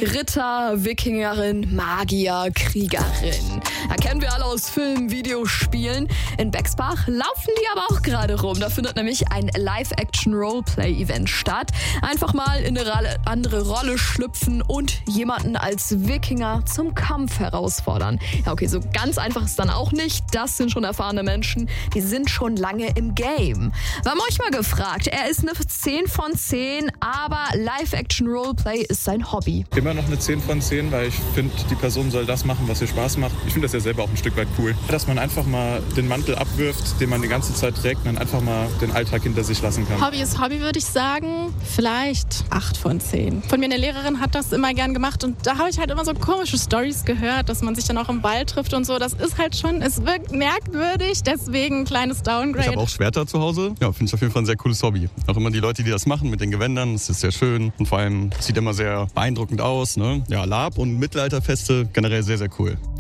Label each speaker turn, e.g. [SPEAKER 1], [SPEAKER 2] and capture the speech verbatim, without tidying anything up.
[SPEAKER 1] Ritter, Wikingerin, Magier, Kriegerin. Da kennen wir alle aus Filmen, Videospielen. In Bexbach laufen die aber auch gerade rum. Da findet nämlich ein Live-Action-Roleplay-Event statt. Einfach mal in eine andere Rolle schlüpfen und jemanden als Wikinger zum Kampf herausfordern. Ja, okay, so ganz einfach ist dann auch nicht. Das sind schon erfahrene Menschen, die sind schon lange im Game. Wir haben euch mal gefragt, er ist eine zehn von zehn, aber Live-Action-Roleplay ist sein Hobby.
[SPEAKER 2] Immer noch eine zehn von zehn, weil ich finde, die Person soll das machen, was ihr Spaß macht. Ich finde das ja selber auch ein Stück weit cool. Dass man einfach mal den Mantel abwirft, den man die ganze Zeit trägt und dann einfach mal den Alltag hinter sich lassen kann.
[SPEAKER 3] Hobby ist Hobby, würde ich sagen. Vielleicht acht von zehn. Von mir eine Lehrerin hat das immer gern gemacht und da habe ich halt immer so komische Storys gehört, dass man sich dann auch im Wald trifft und so. Das ist halt schon, es wirkt merkwürdig, deswegen ein kleines Downgrade.
[SPEAKER 4] Ich habe auch Schwerter zu Hause. Ja, finde ich auf jeden Fall ein sehr cooles Hobby. Auch immer die Leute, die das machen mit den Gewändern, das ist sehr schön und vor allem sieht immer sehr beeindruckend aus. Ne? Ja, Lab und Mittelalterfeste generell sehr, sehr cool.